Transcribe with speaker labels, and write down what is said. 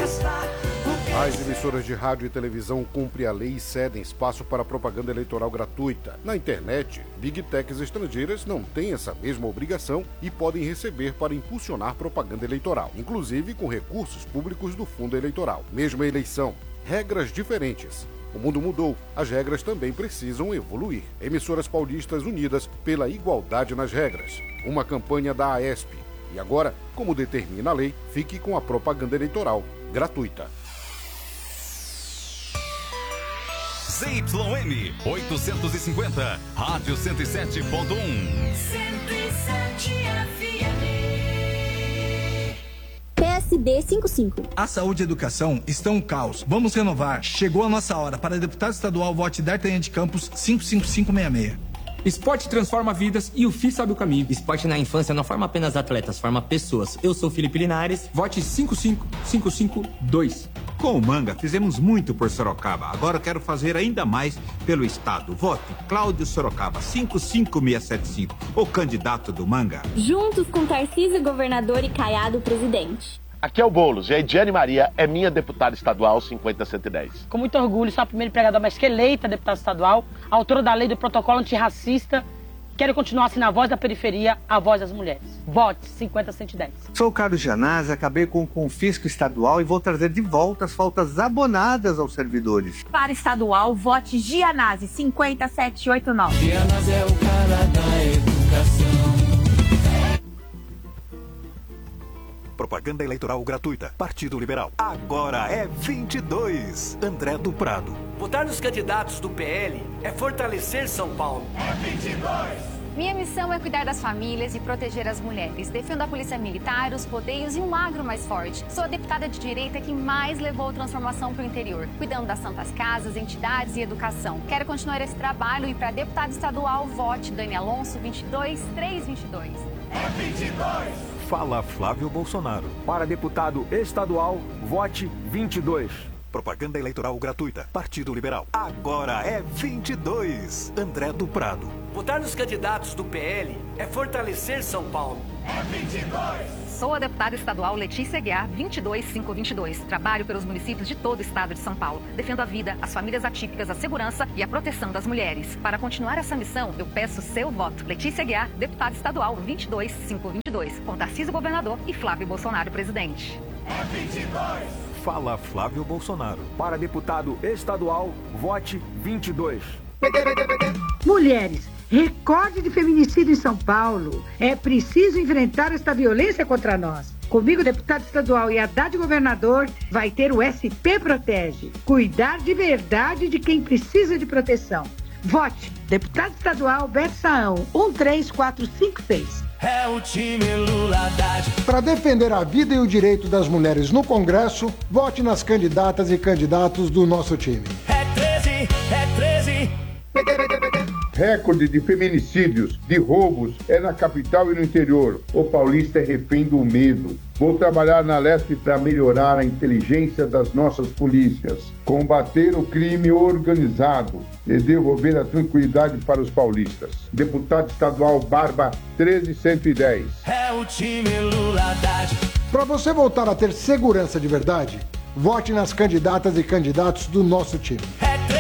Speaker 1: As emissoras de rádio e televisão cumprem a lei e cedem espaço para propaganda eleitoral gratuita. Na internet, Big Techs estrangeiras não têm essa mesma obrigação e podem receber para impulsionar propaganda eleitoral, inclusive com recursos públicos do fundo eleitoral. Mesma eleição, regras diferentes. O mundo mudou, as regras também precisam evoluir. Emissoras paulistas unidas pela igualdade nas regras. Uma campanha da AESP. E agora, como determina a lei, fique com a propaganda eleitoral gratuita.
Speaker 2: ZYN 850, Rádio 107.1. 107 FM.
Speaker 3: PSD 55.
Speaker 4: A saúde e a educação estão um caos. Vamos renovar. Chegou a nossa hora. Para deputado estadual, vote D'Artagnan de Campos 55566.
Speaker 5: Esporte transforma vidas e o FI sabe o caminho.
Speaker 6: Esporte na infância não forma apenas atletas, forma pessoas. Eu sou Felipe Linares.
Speaker 5: Vote 55552.
Speaker 7: Com o Manga, fizemos muito por Sorocaba. Agora quero fazer ainda mais pelo Estado. Vote Cláudio Sorocaba, 55675, o candidato do Manga.
Speaker 3: Juntos com Tarcísio, governador, e Caiado, presidente.
Speaker 8: Aqui é o Boulos e a Ediane Maria é minha deputada estadual 50110.
Speaker 9: Com muito orgulho, sou a primeira empregadora mais que eleita deputada estadual, autora da lei do protocolo antirracista. Quero continuar sendo a voz da periferia, a voz das mulheres. Vote 50110.
Speaker 10: Sou o Carlos Gianazzi, acabei com o confisco estadual e vou trazer de volta as faltas abonadas aos servidores.
Speaker 11: Para estadual, vote Gianazzi 50789.
Speaker 12: Gianazzi é o cara da educação.
Speaker 2: Propaganda eleitoral gratuita. Partido Liberal. Agora é 22. André do Prado.
Speaker 13: Votar nos candidatos do PL é fortalecer São Paulo.
Speaker 14: É 22.
Speaker 15: Minha missão é cuidar das famílias e proteger as mulheres. Defendo a polícia militar, os rodeios e um agro mais forte. Sou a deputada de direita que mais levou transformação para o interior, cuidando das santas casas, entidades e educação. Quero continuar esse trabalho e para deputado estadual, vote Dani Alonso 22322.
Speaker 14: É 22.
Speaker 2: Fala Flávio Bolsonaro.
Speaker 16: Para deputado estadual, vote 22.
Speaker 2: Propaganda eleitoral gratuita. Partido Liberal. Agora é 22. André do Prado.
Speaker 13: Votar nos candidatos do PL é fortalecer São Paulo.
Speaker 14: É 22.
Speaker 15: Sou a deputada estadual Letícia Aguiar, 22522. Trabalho pelos municípios de todo o estado de São Paulo. Defendo a vida, as famílias atípicas, a segurança e a proteção das mulheres. Para continuar essa missão, eu peço seu voto. Letícia Aguiar, deputada estadual 22522. Com Tarcísio, governador, e Flávio Bolsonaro, presidente.
Speaker 14: É 22.
Speaker 2: Fala Flávio Bolsonaro.
Speaker 16: Para deputado estadual, vote 22.
Speaker 17: Mulheres, recorde de feminicídio em São Paulo. É preciso enfrentar esta violência contra nós. Comigo, deputado estadual, e Haddad governador, vai ter o SP Protege. Cuidar de verdade de quem precisa de proteção. Vote, deputado estadual Beto Saão, 13456.
Speaker 12: É o time Lula Haddad.
Speaker 18: Para defender a vida e o direito das mulheres no Congresso, vote nas candidatas e candidatos do nosso time.
Speaker 12: É 13, é 13.
Speaker 19: Recorde de feminicídios, de roubos, é na capital e no interior. O paulista é refém do medo. Vou trabalhar na Lesp para melhorar a inteligência das nossas polícias, combater o crime organizado e devolver a tranquilidade para os paulistas. Deputado estadual Barba 13110.
Speaker 12: É o time Lula Haddad.
Speaker 18: Para você voltar a ter segurança de verdade, vote nas candidatas e candidatos do nosso time.